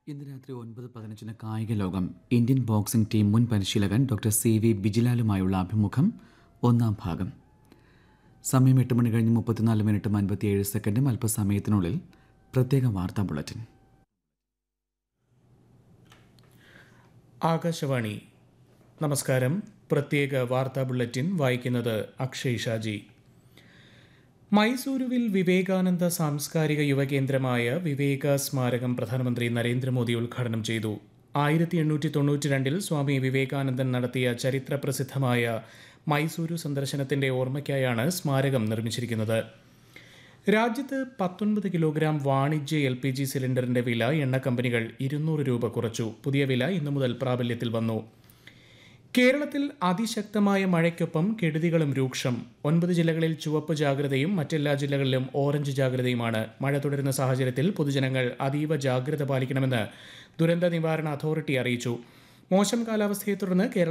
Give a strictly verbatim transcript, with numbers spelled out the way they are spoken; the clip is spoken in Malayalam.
ഇന്ന് രാത്രി ഒൻപത് പതിനഞ്ചിന് കായിക ലോകം ഇന്ത്യൻ ബോക്സിംഗ് ടീം മുൻ പരിശീലകൻ ഡോക്ടർ സി വി ബിജിലാലുമായുള്ള അഭിമുഖം ഒന്നാം ഭാഗം. സമയം എട്ട് മണി കഴിഞ്ഞ് മുപ്പത്തിനാല് മിനിറ്റും അൻപത്തിയേഴ് സെക്കൻഡും. അല്പസമയത്തിനുള്ളിൽ പ്രത്യേക വാർത്താ ബുള്ളറ്റിൻ. ആകാശവാണി. നമസ്കാരം. പ്രത്യേക വാർത്താ ബുള്ളറ്റിൻ വായിക്കുന്നത് അക്ഷയ് ഷാജി. മൈസൂരുവിൽ വിവേകാനന്ദ സാംസ്കാരിക യുവകേന്ദ്രമായ വിവേക സ്മാരകം പ്രധാനമന്ത്രി നരേന്ദ്രമോദി ഉദ്ഘാടനം ചെയ്തു. ആയിരത്തി എണ്ണൂറ്റി തൊണ്ണൂറ്റി രണ്ടിൽ സ്വാമി വിവേകാനന്ദൻ നടത്തിയ ചരിത്ര പ്രസിദ്ധമായ മൈസൂരു സന്ദർശനത്തിന്റെ ഓർമ്മയ്ക്കായാണ് സ്മാരകം നിർമ്മിച്ചിരിക്കുന്നത്. രാജ്യത്ത് പത്തൊൻപത് കിലോഗ്രാം വാണിജ്യ എൽ പി ജി സിലിണ്ടറിന്റെ വില എണ്ണ കമ്പനികൾ ഇരുന്നൂറ് രൂപ കുറച്ചു. പുതിയ വില ഇന്നു മുതൽ പ്രാബല്യത്തിൽ വന്നു. കേരളത്തിൽ അതിശക്തമായ മഴയ്ക്കൊപ്പം കെടുതികളും രൂക്ഷം. ഒൻപത് ജില്ലകളിൽ ചുവപ്പ് ജാഗ്രതയും മറ്റെല്ലാ ജില്ലകളിലും ഓറഞ്ച് ജാഗ്രതയുമാണ്. മഴ തുടരുന്ന സാഹചര്യത്തിൽ പൊതുജനങ്ങൾ അതീവ ജാഗ്രത പാലിക്കണമെന്ന് ദുരന്ത നിവാരണ അതോറിറ്റി അറിയിച്ചു. മോശം കാലാവസ്ഥയെ തുടർന്ന് കേരള